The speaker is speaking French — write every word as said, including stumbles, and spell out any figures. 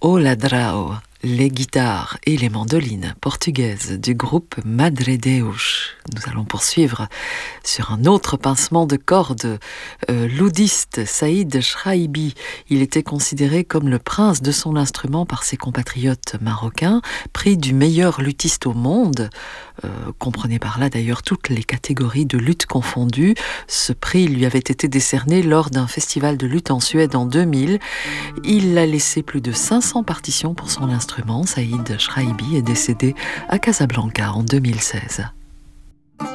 O Ladrao, les guitares et les mandolines portugaises du groupe Madre Deus. Nous allons poursuivre sur un autre pincement de cordes. Euh, l'oudiste Saïd Shraibi, il était considéré comme le prince de son instrument par ses compatriotes marocains, prix du meilleur luthiste au monde. Euh, comprenez par là d'ailleurs toutes les catégories de luth confondues. Ce prix lui avait été décerné lors d'un festival de luth en Suède en deux mille. Il a laissé plus de cinq cents partitions pour son instrument. Saïd Shraibi est décédé à Casablanca en deux mille seize.